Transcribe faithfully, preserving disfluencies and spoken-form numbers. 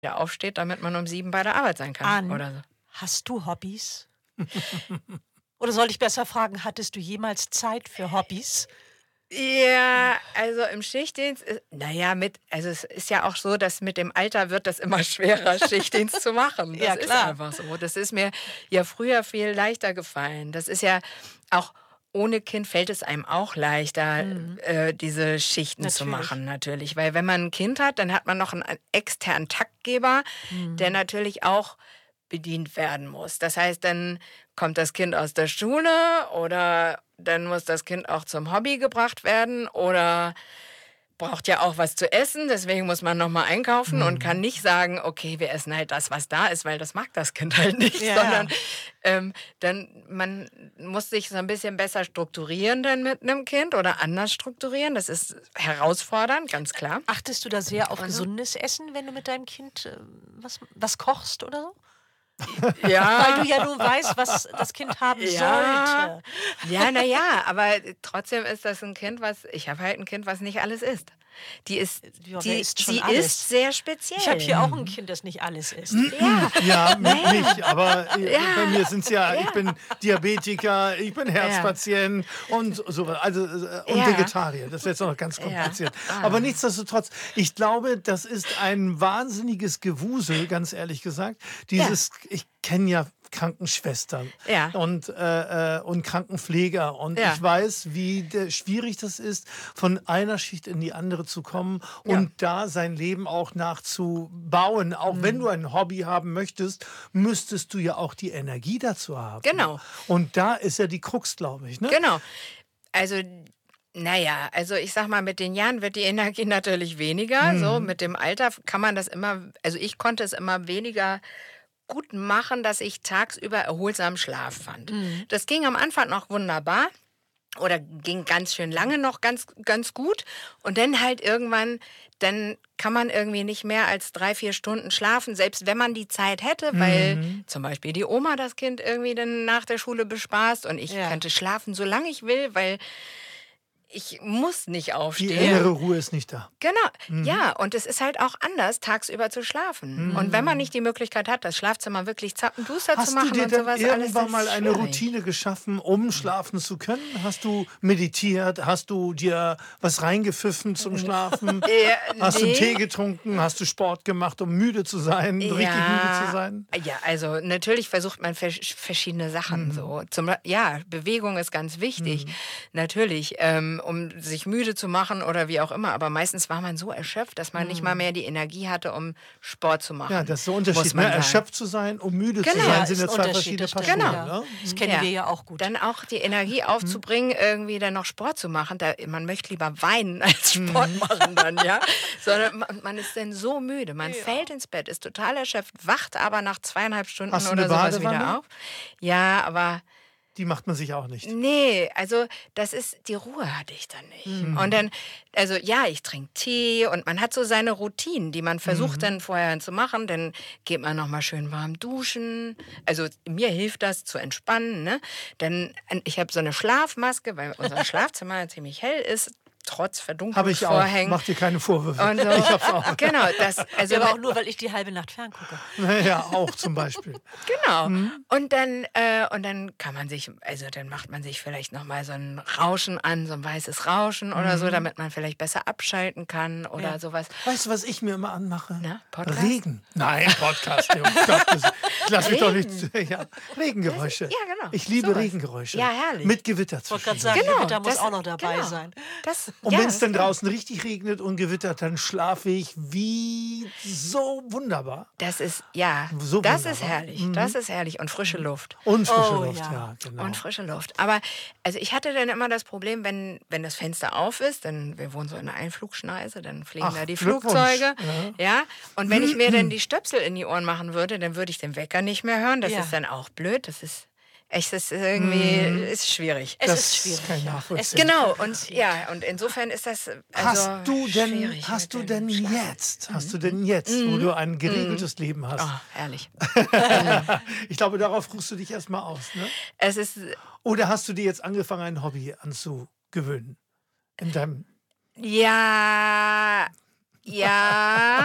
der aufsteht, damit man um sieben bei der Arbeit sein kann Ann, oder so. hast du Hobbys? Oder soll ich besser fragen, hattest du jemals Zeit für Hobbys? Ja, also im Schichtdienst, ist, naja, mit, also es ist ja auch so, dass mit dem Alter wird das immer schwerer, Schichtdienst zu machen. Das Ja, ist klar. einfach so. Das ist mir ja früher viel leichter gefallen. Das ist ja auch ohne Kind fällt es einem auch leichter, Mhm. äh, diese Schichten zu Natürlich. machen, natürlich. Weil wenn man ein Kind hat, dann hat man noch einen externen Taktgeber, der Mhm. natürlich auch bedient werden muss. Das heißt, dann kommt das Kind aus der Schule oder dann muss das Kind auch zum Hobby gebracht werden oder braucht ja auch was zu essen, deswegen muss man nochmal einkaufen und kann nicht sagen, okay, wir essen halt das, was da ist, weil das mag das Kind halt nicht, Ja. sondern ähm, dann man muss sich so ein bisschen besser strukturieren dann mit einem Kind oder anders strukturieren. Das ist herausfordernd, ganz klar. Achtest du da sehr auf Also- gesundes Essen, wenn du mit deinem Kind äh, was, was kochst oder so? Ja. Weil du ja nur weißt, was das Kind haben Ja. sollte. Ja, naja, aber trotzdem ist das ein Kind, was, ich habe halt ein Kind, was nicht alles isst. Die ist, Ja, wer die, isst schon sie alles? ist sehr speziell. Ich habe hier auch ein Kind, das nicht alles isst. Ja, Ja, mit nicht, aber äh, Ja. bei mir sind es ja, ich bin Diabetiker, ich bin Herzpatient und so, also äh, und Ja. Vegetarier. Das wird jetzt noch ganz kompliziert. Ah. Aber nichtsdestotrotz, ich glaube, das ist ein wahnsinniges Gewusel, ganz ehrlich gesagt. Dieses, ich kenne ja Krankenschwestern Ja. und, äh, äh, und Krankenpfleger und Ja. ich weiß, wie der, schwierig das ist, von einer Schicht in die andere zu kommen Ja. und da sein Leben auch nachzubauen. Auch wenn du ein Hobby haben möchtest, müsstest du ja auch die Energie dazu haben. Genau. Und da ist ja die Krux, glaube ich. Ne? Genau. Also, naja, also ich sag mal, mit den Jahren wird die Energie natürlich weniger. So, mit dem Alter kann man das immer, also ich konnte es immer weniger gut machen, dass ich tagsüber erholsamen Schlaf fand. Das ging am Anfang noch wunderbar. Oder ging ganz schön lange noch ganz, ganz gut. Und dann halt irgendwann, dann kann man irgendwie nicht mehr als drei, vier Stunden schlafen, selbst wenn man die Zeit hätte, weil zum Beispiel die Oma das Kind irgendwie dann nach der Schule bespaßt und ich Ja. könnte schlafen, solange ich will, weil ich muss nicht Die aufstehen. innere Ruhe ist nicht da. Genau, ja, und es ist halt auch anders, tagsüber zu schlafen. Und wenn man nicht die Möglichkeit hat, das Schlafzimmer wirklich zappenduster zu Hast machen du dir und dann sowas alles, irgendwann das mal ist eine schwierig. Routine geschaffen, um schlafen zu können? Hast du meditiert? Hast du dir was reingepfiffen zum Schlafen? Ja, Hast du nee. Tee getrunken? Hast du Sport gemacht, um müde zu sein, richtig müde zu sein? Ja, also natürlich versucht man vers verschiedene Sachen Mhm. so. Zum, ja, Bewegung ist ganz wichtig, natürlich, ähm, um sich müde zu machen oder wie auch immer. Aber meistens war man so erschöpft, dass man nicht mal mehr die Energie hatte, um Sport zu machen. Ja, das ist der muss Unterschied. man Ne? sagen. Erschöpft zu sein und müde Genau. zu sein, Ja, sind ist ja ein zwei Unterschied, verschiedene das stimmt, Paar Schuhe. Genau. Ne? Das kennen Ja. wir ja auch gut. Dann auch die Energie aufzubringen, irgendwie dann noch Sport zu machen. Da, man möchte lieber weinen als Sport machen dann, ja. Sondern man, man ist dann so müde. Man fällt ins Bett, ist total erschöpft, wacht aber nach zweieinhalb Stunden Hast du oder eine sowas Badewanne? wieder auf. Ja, aber Die macht man sich auch nicht. nee, also das ist, die Ruhe hatte ich dann nicht. Mhm. Und dann, also ja, ich trinke Tee und man hat so seine Routinen, die man versucht Mhm. dann vorher zu machen. Dann geht man nochmal schön warm duschen. Also mir hilft das zu entspannen. Ne? Dann, ich habe so eine Schlafmaske, weil unser Schlafzimmer ziemlich hell ist, trotz Habe ich auch. Verdunkelungsvorhängen. Mach dir keine Vorwürfe. Und so. Ich hab's auch. Genau, das, also Ja, aber auch nur, weil ich die halbe Nacht ferngucke. Ja, auch zum Beispiel. Genau. Mhm. Und dann äh, und dann kann man sich, also dann macht man sich vielleicht noch mal so ein Rauschen an, so ein weißes Rauschen oder so, damit man vielleicht besser abschalten kann oder Ja. sowas. Weißt du, was ich mir immer anmache? Na, Podcast? Regen. Nein, Podcast. um Gottes. Ich lass mich doch nicht. Ja, Regengeräusche. Ja, genau. Ich liebe Sowas. Regengeräusche. Ja, herrlich. Mit Gewitter Ich wollte zwischen. gerade sagen, Genau, Gewitter muss das- auch noch dabei genau. sein. Das, Und ja, wenn es das- dann draußen richtig regnet und gewittert, dann schlafe ich wie so wunderbar. Das ist, ja, So das wunderbar. ist herrlich. Das ist herrlich. Und frische Luft. Und frische Oh, Luft, ja. ja, genau. Und frische Luft. Aber also ich hatte dann immer das Problem, wenn, wenn das Fenster auf ist, dann, wir wohnen so in einer Einflugschneise, dann fliegen Ach, da die Glückwunsch. Flugzeuge. Ja. Und wenn ich mir dann die Stöpsel in die Ohren machen würde, dann würde ich den Wecker nicht mehr hören. Das Ja. ist dann auch blöd. Das ist echt, das ist irgendwie ist schwierig. Es das ist schwierig. kann ich ja. nachvollziehen. Es- Genau, und ja, und insofern ist das also Hast du denn, schwierig hast du mit denn dem Schlaf. jetzt, hast du denn jetzt, wo du ein geregeltes Leben hast? Oh, herrlich. Ich glaube, darauf ruhst du dich erstmal aus. Ne? Es ist Oder hast du dir jetzt angefangen, ein Hobby anzugewöhnen? In deinem ja, ja.